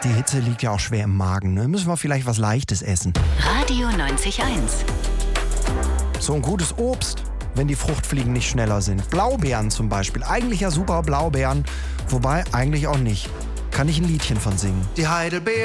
die Hitze liegt ja auch schwer im Magen. Ne? Müssen wir vielleicht was Leichtes essen. Radio 90.1. So ein gutes Obst, wenn die Fruchtfliegen nicht schneller sind. Blaubeeren zum Beispiel. Eigentlich ja super Blaubeeren, wobei eigentlich auch nicht. Kann ich ein Liedchen von singen. Die Heidelbeere.